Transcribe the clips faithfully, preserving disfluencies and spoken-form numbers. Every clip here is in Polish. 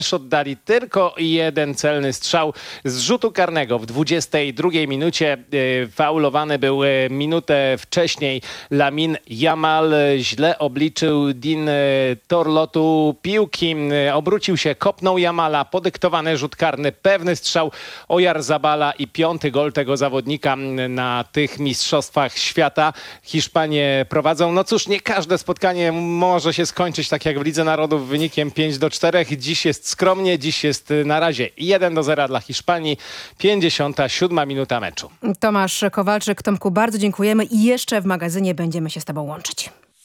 oddali tylko jeden celny strzał z rzutu karnego w dwudziestej drugiej minucie. Faulowany był minutę wcześniej Lamine Yamal. Źle obliczył Dean torlotu piłki. Obrócił się, kopnął Yamala. Podyktowany rzut karny, pewny strzał Oyarzabala i piąty gol tego zawodnika na tych mistrzostwach świata. Hiszpanie prowadzą. No cóż, nie każde spotkanie może się skończyć tak jak w Lidze Narodów wynikiem pięć do czterech. Dziś jest skromnie, dziś jest na razie jeden do zera dla Hiszpanii. pięćdziesiąta siódma minuta meczu. Tomasz Kowalczyk. Tomku, bardzo dziękujemy i jeszcze w magazynie będziemy się z tobą łączyć.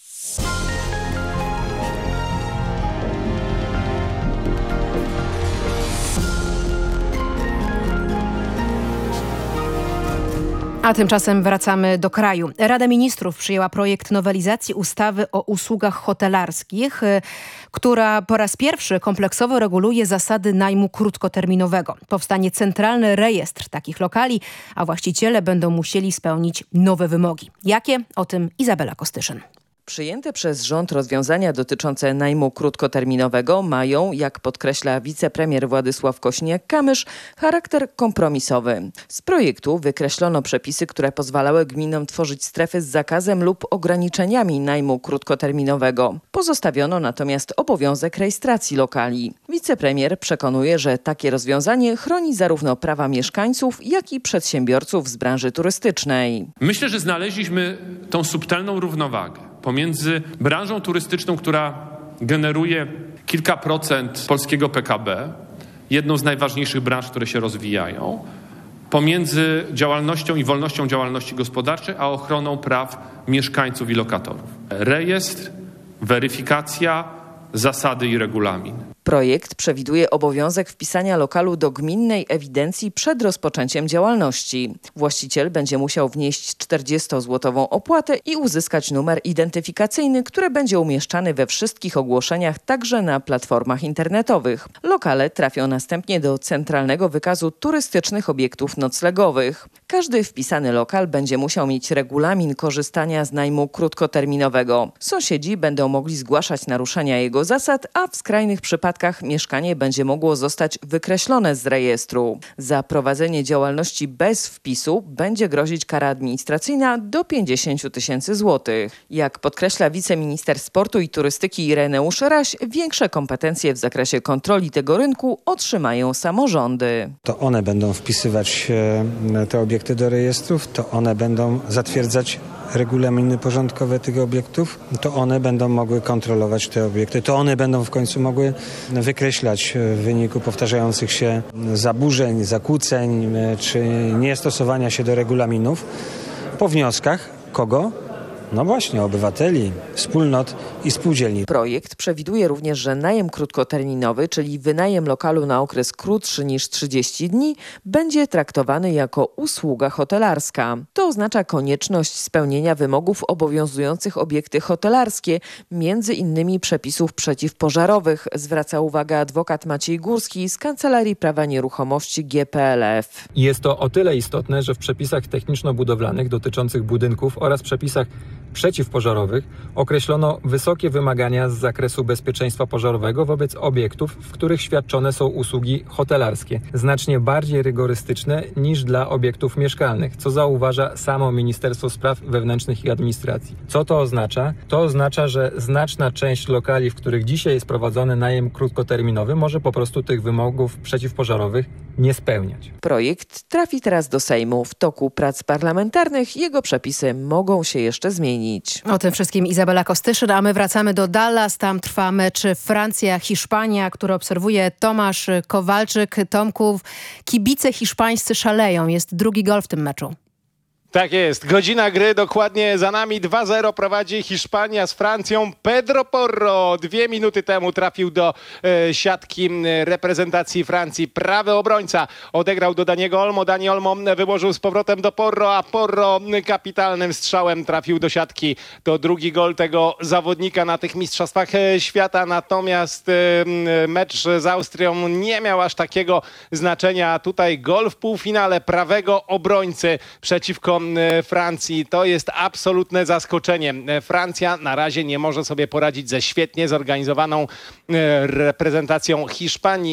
A tymczasem wracamy do kraju. Rada Ministrów przyjęła projekt nowelizacji ustawy o usługach hotelarskich, która po raz pierwszy kompleksowo reguluje zasady najmu krótkoterminowego. Powstanie centralny rejestr takich lokali, a właściciele będą musieli spełnić nowe wymogi. Jakie? O tym Izabela Kostyszyn. Przyjęte przez rząd rozwiązania dotyczące najmu krótkoterminowego mają, jak podkreśla wicepremier Władysław Kosiniak-Kamysz, charakter kompromisowy. Z projektu wykreślono przepisy, które pozwalały gminom tworzyć strefy z zakazem lub ograniczeniami najmu krótkoterminowego. Pozostawiono natomiast obowiązek rejestracji lokali. Wicepremier przekonuje, że takie rozwiązanie chroni zarówno prawa mieszkańców, jak i przedsiębiorców z branży turystycznej. Myślę, że znaleźliśmy tą subtelną równowagę pomiędzy branżą turystyczną, która generuje kilka procent polskiego P K B, jedną z najważniejszych branż, które się rozwijają, pomiędzy działalnością i wolnością działalności gospodarczej, a ochroną praw mieszkańców i lokatorów. Rejestr, weryfikacja, zasady i regulamin. Projekt przewiduje obowiązek wpisania lokalu do gminnej ewidencji przed rozpoczęciem działalności. Właściciel będzie musiał wnieść czterdziestozłotową opłatę i uzyskać numer identyfikacyjny, który będzie umieszczany we wszystkich ogłoszeniach, także na platformach internetowych. Lokale trafią następnie do centralnego wykazu turystycznych obiektów noclegowych. Każdy wpisany lokal będzie musiał mieć regulamin korzystania z najmu krótkoterminowego. Sąsiedzi będą mogli zgłaszać naruszenia jego zasad, a w skrajnych przypadkach mieszkanie będzie mogło zostać wykreślone z rejestru. Za prowadzenie działalności bez wpisu będzie grozić kara administracyjna do pięćdziesiąt tysięcy złotych. Jak podkreśla wiceminister sportu i turystyki Ireneusz Raś, większe kompetencje w zakresie kontroli tego rynku otrzymają samorządy. To one będą wpisywać te obiekty do rejestrów, to one będą zatwierdzać regulaminy porządkowe tych obiektów, to one będą mogły kontrolować te obiekty, to one będą w końcu mogły wykreślać w wyniku powtarzających się zaburzeń, zakłóceń czy niestosowania się do regulaminów po wnioskach kogo? No właśnie, obywateli, wspólnot i spółdzielni. Projekt przewiduje również, że najem krótkoterminowy, czyli wynajem lokalu na okres krótszy niż trzydzieści dni, będzie traktowany jako usługa hotelarska. To oznacza konieczność spełnienia wymogów obowiązujących obiekty hotelarskie, między innymi przepisów przeciwpożarowych, zwraca uwagę adwokat Maciej Górski z Kancelarii Prawa Nieruchomości G P L F. Jest to o tyle istotne, że w przepisach techniczno-budowlanych dotyczących budynków oraz przepisach przeciwpożarowych określono wysokie wymagania z zakresu bezpieczeństwa pożarowego wobec obiektów, w których świadczone są usługi hotelarskie, znacznie bardziej rygorystyczne niż dla obiektów mieszkalnych, co zauważa samo Ministerstwo Spraw Wewnętrznych i Administracji. Co to oznacza? To oznacza, że znaczna część lokali, w których dzisiaj jest prowadzony najem krótkoterminowy, może po prostu tych wymogów przeciwpożarowych nie spełniać. Projekt trafi teraz do Sejmu. W toku prac parlamentarnych jego przepisy mogą się jeszcze zmienić. O tym wszystkim Izabela Kostyszyn, a my wracamy do Dallas. Tam trwa mecz Francja-Hiszpania, który obserwuje Tomasz Kowalczyk. Tomku, kibice hiszpańscy szaleją. Jest drugi gol w tym meczu. Tak jest. Godzina gry dokładnie za nami. dwa zero prowadzi Hiszpania z Francją. Pedro Porro dwie minuty temu trafił do e, siatki reprezentacji Francji. Prawy obrońca odegrał do Daniego Olmo. Dani Olmo wyłożył z powrotem do Porro, a Porro kapitalnym strzałem trafił do siatki. To drugi gol tego zawodnika na tych mistrzostwach świata. Natomiast e, mecz z Austrią nie miał aż takiego znaczenia. Tutaj gol w półfinale prawego obrońcy przeciwko Francji. To jest absolutne zaskoczenie. Francja na razie nie może sobie poradzić ze świetnie zorganizowaną reprezentacją Hiszpanii.